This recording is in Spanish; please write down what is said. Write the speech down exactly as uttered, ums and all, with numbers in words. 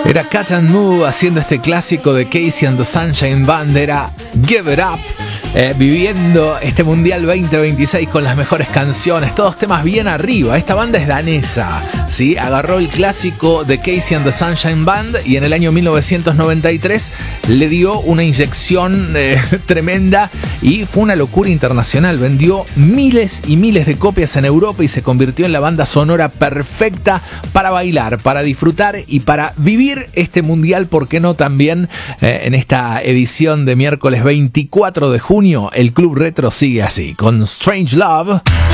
Era Cat and Moo haciendo este clásico de Casey and the Sunshine Band, era Give It Up, eh, viviendo este Mundial veinte veintiséis con las mejores canciones, todos temas bien arriba. Esta banda es danesa, ¿sí? Agarró el clásico de Casey and the Sunshine Band y en el año mil novecientos noventa y tres le dio una inyección eh, tremenda y fue una locura internacional. Vendió miles y miles de copias en Europa y se convirtió en la banda sonora perfecta para bailar, para disfrutar y para vivir este mundial, ¿por qué no también eh, en esta edición de miércoles veinticuatro de junio? El Club Retro sigue así, con Strange Love.